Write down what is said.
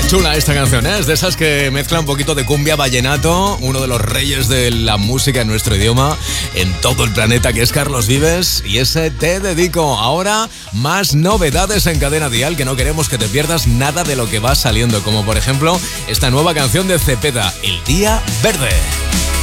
Chula esta canción, ¿eh? Es de esas que mezcla un poquito de cumbia, vallenato, uno de los reyes de la música en nuestro idioma, en todo el planeta, que es Carlos Vives, y ese Te Dedico. Ahora, más novedades en Cadena Dial, que no queremos que te pierdas nada de lo que va saliendo, como por ejemplo esta nueva canción de Cepeda, El Día Verde.